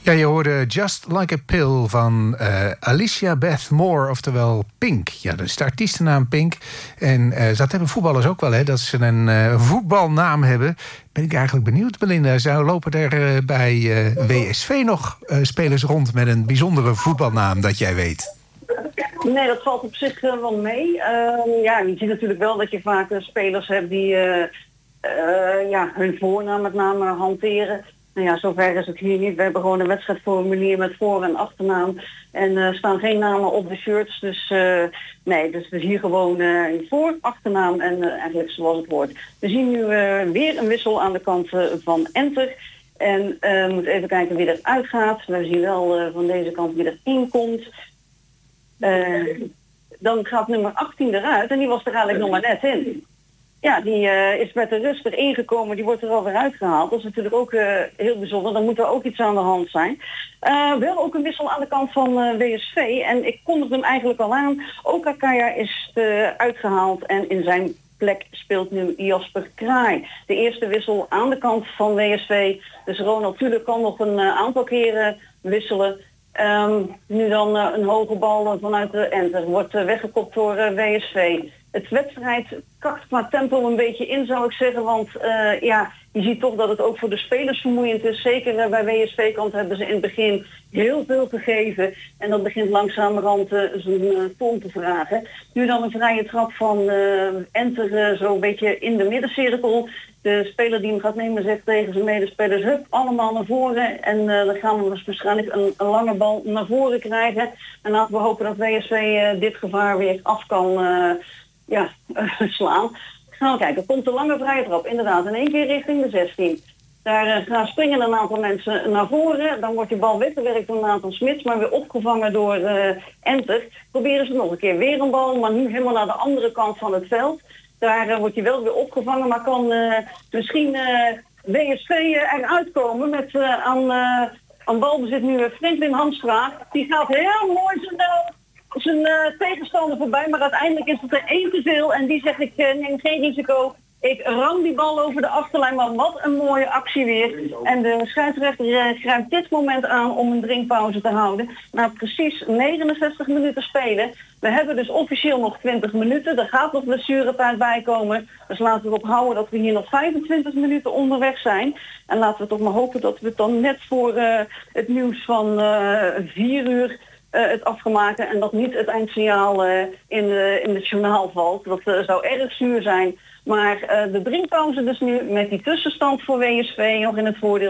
Ja, je hoorde Just Like a Pill van Alicia Beth Moore, oftewel Pink. Ja, dat is de artiestennaam Pink. En dat hebben voetballers ook wel, hè, dat ze een voetbalnaam hebben. Ben ik eigenlijk benieuwd, Belinda. Lopen er bij WSV nog spelers rond met een bijzondere voetbalnaam dat jij weet? Nee, dat valt op zich wel mee. Je ziet natuurlijk wel dat je vaak spelers hebt die hun voornaam met name hanteren. Nou ja, zover is het hier niet. We hebben gewoon een wedstrijdformulier met voor- en achternaam. En er staan geen namen op de shirts. Dus dus het is hier gewoon voor, achternaam en eigenlijk zoals het hoort. We zien nu weer een wissel aan de kant van Enter. En we moeten even kijken wie eruit gaat. We zien wel van deze kant wie erin komt. Dan gaat nummer 18 eruit en die was er eigenlijk nog maar net in. Ja, die is met de rust erin gekomen, die wordt er al weer uitgehaald. Dat is natuurlijk ook heel bijzonder, dan moet er ook iets aan de hand zijn. Wel ook een wissel aan de kant van WSV en ik kondigde hem eigenlijk al aan. Okakaya is uitgehaald en in zijn plek speelt nu Jasper Kraai. De eerste wissel aan de kant van WSV. Dus Ronald Tulle kan nog een aantal keren wisselen. Nu dan een hoge bal vanuit de Enter. Wordt weggekopt door WSV. Het wedstrijd kakt qua tempo een beetje in, zou ik zeggen. Want je ziet toch dat het ook voor de spelers vermoeiend is. Zeker bij WSV-kant hebben ze in het begin heel veel gegeven. En dat begint langzamerhand zijn toon te vragen. Nu dan een vrije trap van Enter zo een beetje in de middencirkel. De speler die hem gaat nemen zegt tegen zijn medespelers, hup, allemaal naar voren. En dan gaan we waarschijnlijk een lange bal naar voren krijgen. En laten we hopen dat WSV dit gevaar weer af kan slaan. Gaan we kijken, er komt een lange vrije trap, inderdaad, in één keer richting de 16. Daar gaan springen een aantal mensen naar voren. Dan wordt die bal weggewerkt door Nathan Smits, maar weer opgevangen door Enter. Proberen ze nog een keer weer een bal, maar nu helemaal naar de andere kant van het veld. Daar wordt hij wel weer opgevangen, maar kan misschien WSV eruit komen met aan balbezit nu Franklin Hamstra. Die gaat heel mooi zijn tegenstander voorbij, maar uiteindelijk is het er één te veel en die zegt ik neem geen risico. Ik ram die bal over de achterlijn, maar wat een mooie actie weer. En de scheidsrechter grijpt dit moment aan om een drinkpauze te houden. Na precies 69 minuten spelen. We hebben dus officieel nog 20 minuten. Er gaat nog blessuretijd bij komen. Dus laten we erop houden dat we hier nog 25 minuten onderweg zijn. En laten we toch maar hopen dat we het dan net voor het nieuws van 4 uur... het afgemaken en dat niet het eindsignaal in het journaal valt. Dat zou erg zuur zijn. Maar de drinkpauze dus nu met die tussenstand voor WSV nog in het voordeel.